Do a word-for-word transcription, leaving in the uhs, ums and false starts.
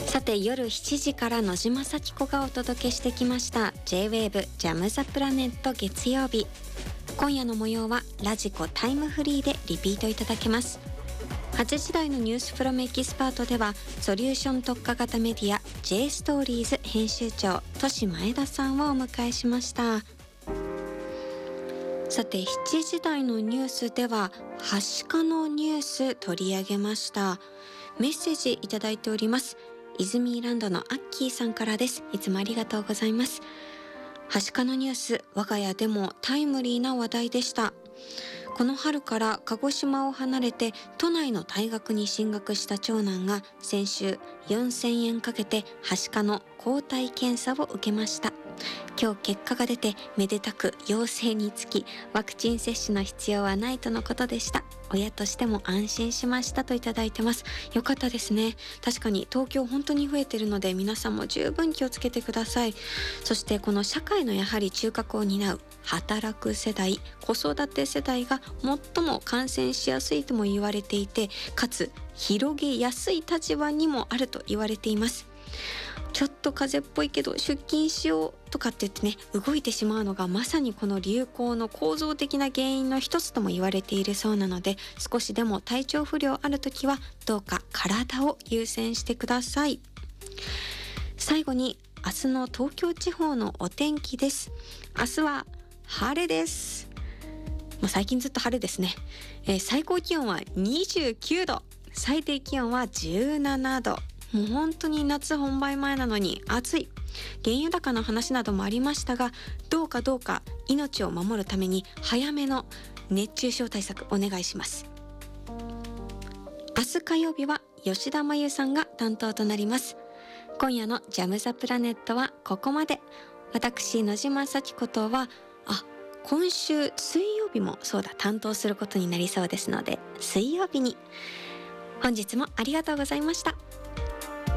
さて夜しちじから野島咲子がお届けしてきました J-ウェーブ ジャムザプラネット月曜日。今夜の模様はラジコタイムフリーでリピートいただけます。はちじ台のニュースフロムエキスパートではソリューション特化型メディア J ストーリーズ編集長都市前田さんをお迎えしました。さてしちじ台のニュースでははしかのニュース取り上げました。メッセージいただいております。イズミーランドのアッキーさんからです。いつもありがとうございます。はしかのニュース、我が家でもタイムリーな話題でした。この春から鹿児島を離れて都内の大学に進学した長男が先週よんせんえんかけてはしかの抗体検査を受けました。今日結果が出てめでたく陽性につきワクチン接種の必要はないとのことでした。親としても安心しましたといただいてます。よかったですね。確かに東京本当に増えてるので皆さんも十分気をつけてください。そしてこの社会のやはり中核を担う働く世代、子育て世代が最も感染しやすいとも言われていて、かつ広げやすい立場にもあると言われています。ちょっと風邪っぽいけど出勤しようとかって言ってね動いてしまうのがまさにこの流行の構造的な原因の一つとも言われているそうなので、少しでも体調不良あるときはどうか体を優先してください。最後に明日の東京地方のお天気です。明日は晴れです。まあ、最近ずっと晴れですね。えー、最高気温はにじゅうきゅうど、最低気温はじゅうななど。もう本当に夏本番前なのに暑い。原油高の話などもありましたが、どうかどうか命を守るために早めの熱中症対策お願いします。明日火曜日は吉田真由さんが担当となります。今夜のジャムザプラネットはここまで。私野島咲子とはあ今週水曜日もそうだ担当することになりそうですので、水曜日に。本日もありがとうございました。